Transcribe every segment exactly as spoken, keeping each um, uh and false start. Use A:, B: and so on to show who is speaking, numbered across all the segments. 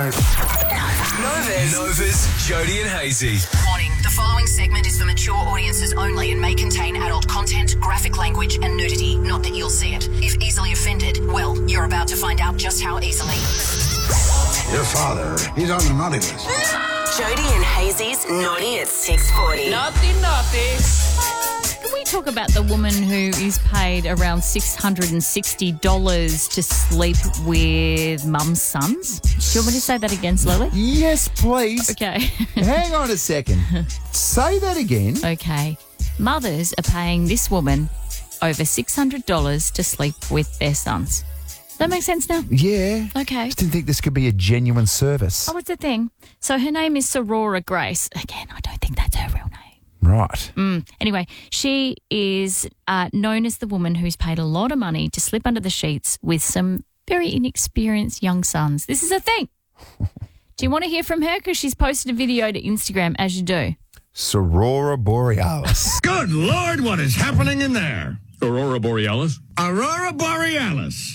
A: Nova's. Nova's Jody and Hazy.
B: Warning, the following segment is for mature audiences only and may contain adult content, graphic language and nudity. Not that you'll see it. If easily offended, well, you're about to find out just how easily.
C: Your father, he's on the naughty list.
B: Jody and Hazy's Naughty at six forty.
D: Naughty, naughty.
E: Can we talk about the woman who is paid around six hundred sixty dollars to sleep with mum's sons? Do you want me to say that again slowly?
F: Yes, please.
E: Okay.
F: Hang on a second. Say that again.
E: Okay. Mothers are paying this woman over six hundred dollars to sleep with their sons. Does that make sense now?
F: Yeah.
E: Okay.
F: Just didn't think this could be a genuine service.
E: Oh, it's a thing. So her name is Sorora Grace. Again, I don't think that's her real name.
F: Right.
E: Mm. Anyway, she is uh, known as the woman who's paid a lot of money to slip under the sheets with some very inexperienced young sons. This is a thing. Do you want to hear from her? Because she's posted a video to Instagram, as you do.
F: Sorora Borealis.
C: Good Lord, what is happening in there?
G: Aurora Borealis.
C: Aurora Borealis.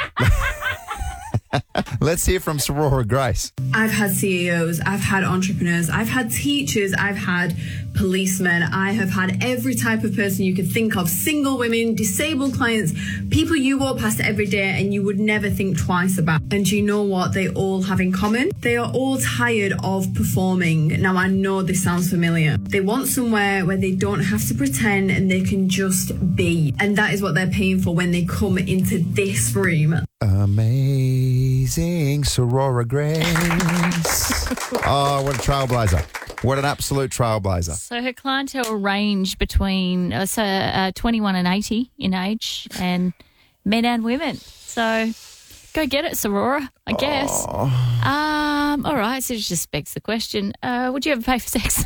F: Let's hear from Sorora Grace.
H: I've had C E Os, I've had entrepreneurs, I've had teachers, I've had policemen, I have had every type of person you could think of, single women, disabled clients, people you walk past every day and you would never think twice about. And you know what they all have in common? They are all tired of performing. Now, I know this sounds familiar. They want somewhere where they don't have to pretend and they can just be. And that is what they're paying for when they come into this room.
F: Amazing Sorora Grace. Oh, what a trailblazer. What an absolute trailblazer.
E: So her clientele range between uh, so, uh, twenty-one and eighty in age, and men and women. So go get it, Sorora, I guess.
F: Oh.
E: Um, all right, so it just begs the question, uh, would you ever pay for sex?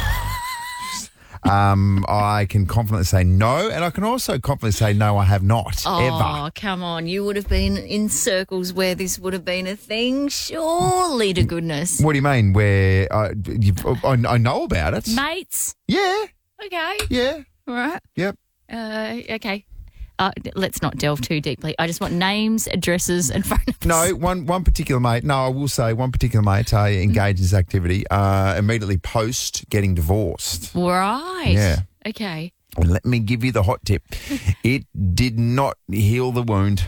F: Um, I can confidently say no, and I can also confidently say no, I have not,
E: Oh,
F: ever.
E: come on. You would have been in circles where this would have been a thing, surely to goodness.
F: What do you mean? Where I, you, I, I know about it?
E: Mates?
F: Yeah,
E: Okay.
F: yeah,
E: All right.
F: yep.
E: Uh, okay. Uh, let's not delve too deeply. I just want names, addresses and phone numbers.
F: No, one one particular mate, no, I will say one particular mate uh, engaged in this activity uh, immediately post getting divorced.
E: Right.
F: Yeah.
E: Okay.
F: And let me give you the hot tip. It did not heal the wound.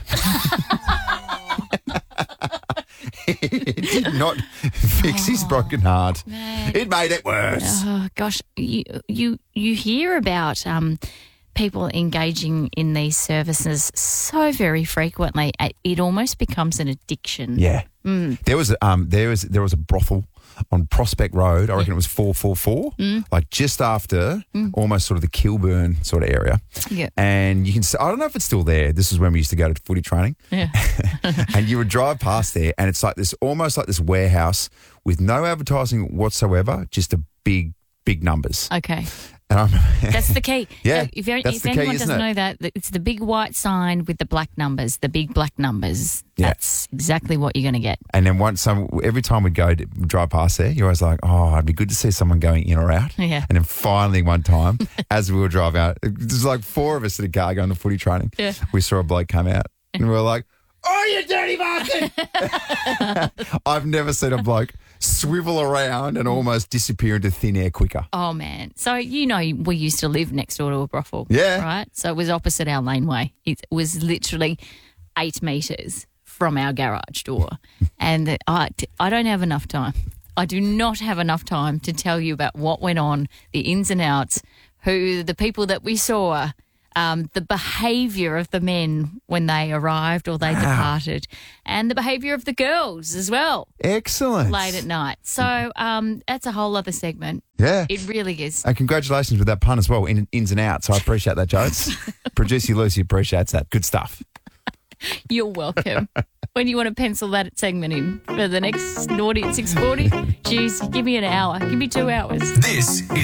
F: It did not fix his broken heart.
E: Man.
F: It made it worse.
E: Oh, gosh. You, you, you hear about um, people engaging in these services so very frequently. It almost becomes an addiction.
F: Yeah.
E: Mm.
F: There was a, um there was there was a brothel on Prospect Road. I reckon it was four four four, like just after almost sort of the Kilburn sort of area.
E: Yeah.
F: And you can I don't know if it's still there. This is when we used to go to footy training.
E: Yeah.
F: And you would drive past there and it's like this almost like this warehouse with no advertising whatsoever, just a big big numbers.
E: Okay.
F: And I'm,
E: That's the key.
F: Yeah,
E: So if, you-
F: that's
E: if
F: the key,
E: anyone
F: isn't
E: doesn't
F: it?
E: know that, that, it's the big white sign with the black numbers, the big black numbers.
F: Yeah.
E: That's exactly what you're going to get.
F: And then once some every time we'd go to drive past there, you're always like, oh, it'd be good to see someone going in or out.
E: Yeah.
F: And then finally one time, as we were driving out, there's like four of us in a car going to footy training.
E: Yeah.
F: We saw a bloke come out and we were like, oh, you dirty bastard! I've never seen a bloke swivel around and almost disappear into thin air quicker.
E: Oh, man. So, you know, we used to live next door to a brothel.
F: Yeah.
E: Right? So it was opposite our laneway. It was literally eight metres from our garage door. And the, I, I don't have enough time. I do not have enough time to tell you about what went on, the ins and outs, who the people that we saw, um, the behaviour of the men when they arrived or they
F: Wow.
E: departed, and the behaviour of the girls as well
F: Excellent.
E: late at night. So um, that's a whole other segment.
F: Yeah.
E: It really is.
F: And congratulations with that pun as well, in, ins and outs. I appreciate that, Jodes. Producer Lucy appreciates that. Good stuff.
E: You're welcome. When you want to pencil that segment in for the next Naughty at six forty, geez, give me an hour. Give me two hours.
A: This is